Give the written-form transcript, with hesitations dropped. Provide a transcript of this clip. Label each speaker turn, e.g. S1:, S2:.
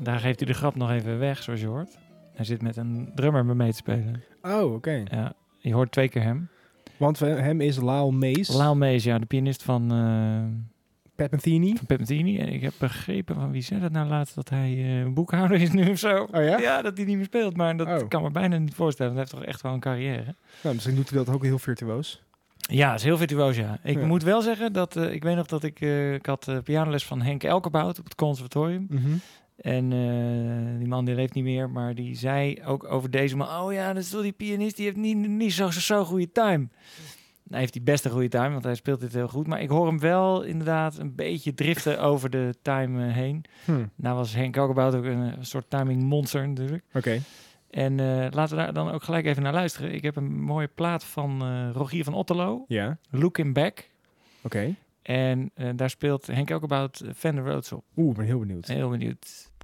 S1: daar geeft hij de grap nog even weg, zoals je hoort. Hij zit met een drummer mee te spelen.
S2: Oh, oké.
S1: Ja, je hoort 2 keer hem.
S2: Want hem is Lyle Mays.
S1: Lyle Mays, ja, de pianist van
S2: Pat Metheny.
S1: Metheny. En ik heb begrepen van wie zei dat nou laatst, dat hij een boekhouder is nu of zo.
S2: Oh ja?
S1: Ja, dat hij niet meer speelt, maar dat kan me bijna niet voorstellen. Hij heeft toch echt wel een carrière.
S2: Nou, misschien doet hij dat ook heel virtuoos.
S1: Ja, is heel virtuoos, ja. Ik moet wel zeggen dat, ik weet nog dat ik had pianoles van Henk Elkerbout op het conservatorium.
S2: Mm-hmm.
S1: En die man die leeft niet meer, maar die zei ook over deze man, oh ja, dat is toch die pianist, die heeft niet zo goede time. Hij heeft die best een goede time, want hij speelt dit heel goed. Maar ik hoor hem wel inderdaad een beetje driften over de time heen. Nou was Henk Elkerbout ook een soort timing monster natuurlijk.
S2: Oké.
S1: En laten we daar dan ook gelijk even naar luisteren. Ik heb een mooie plaat van Rogier van Otterlo.
S2: Ja.
S1: Looking Back.
S2: Oké.
S1: En daar speelt Henk Elkerbout Fender Rhodes op.
S2: Ik ben heel benieuwd.
S1: Heel benieuwd.